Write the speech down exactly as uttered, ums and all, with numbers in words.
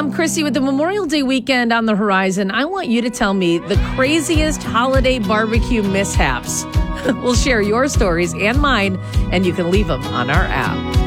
I'm Chrissy with the Memorial Day weekend on the horizon. I want you to tell me the craziest holiday barbecue mishaps. We'll share your stories and mine, and you can leave them on our app.